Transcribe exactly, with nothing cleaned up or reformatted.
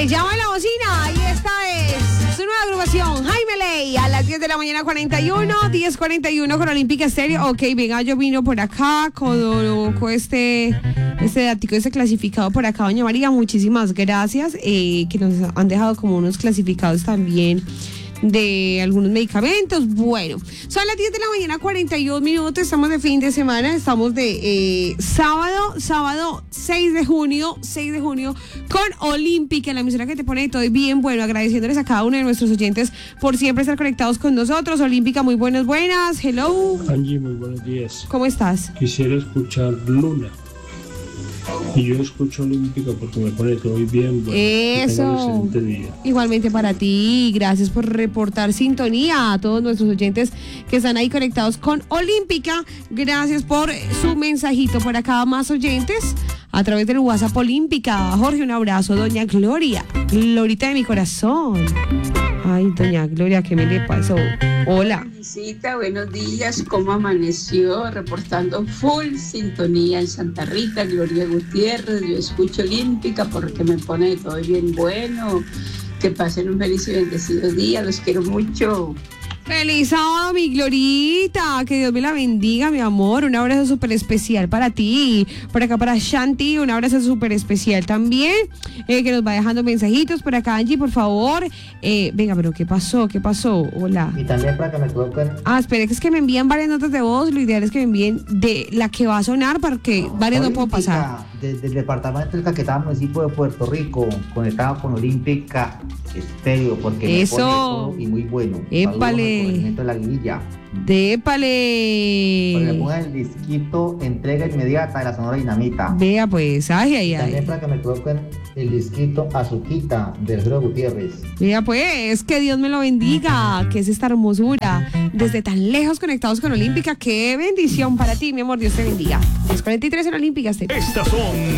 Se llama La Bocina y esta es su nueva agrupación, Jaime Ley, a las diez de la mañana cuarenta y uno, diez cuarenta y uno con Olímpica Estéreo. Ok, venga, yo vino por acá con, con este, este datico, este clasificado por acá, doña María, muchísimas gracias, eh, que nos han dejado como unos clasificados también de algunos medicamentos. Bueno, son las diez de la mañana cuarenta y dos minutos, estamos de fin de semana, estamos de eh, sábado, sábado seis de junio, seis de junio con Olímpica, la emisora que te pone todo bien. Bueno, agradeciéndoles a cada uno de nuestros oyentes por siempre estar conectados con nosotros. Olímpica, muy buenas, buenas, hello. Angie, muy buenos días. ¿Cómo estás? Quisiera escuchar Luna. Y yo escucho Olímpica porque me pone todo bien. Bueno, eso. Día. Igualmente para ti, gracias por reportar sintonía a todos nuestros oyentes que están ahí conectados con Olímpica. Gracias por su mensajito para cada más oyentes a través del WhatsApp Olímpica. Jorge, un abrazo. Doña Gloria, Glorita de mi corazón. Ay, doña Gloria, ¿qué me le pasó? Hola. Visita, buenos días, ¿cómo amaneció? Reportando full sintonía en Santa Rita, Gloria Gutiérrez. Yo escucho Olímpica porque me pone todo bien bueno. Que pasen un feliz y bendecido día, los quiero mucho. Feliz sábado, mi Glorita, que Dios me la bendiga, mi amor, un abrazo súper especial para ti, por acá para Shanti, un abrazo súper especial también, eh, que nos va dejando mensajitos, por acá Angie, por favor, eh, venga, pero ¿qué pasó? ¿Qué pasó? Hola. Y también para que me coloquen. Ah, espere, que es que me envían varias notas de voz, lo ideal es que me envíen de la que va a sonar, porque varias no puedo pasar. Desde el departamento del Caquetá, municipio de Puerto Rico, conectado con Olímpica Estéreo, porque eso. Me pone todo y muy bueno. Épale. De la guilla. Dépale. Para que pongan el disquito entrega inmediata de la Sonora Dinamita. Vea pues, ay, ay, ay. También para que me coloquen el disquito Azuquita del Alfredo Gutiérrez. Vea pues, que Dios me lo bendiga, que es esta hermosura. Desde tan lejos conectados con Olímpica, qué bendición para ti, mi amor, Dios te bendiga. diez cuarenta y tres en Olímpica. Estas son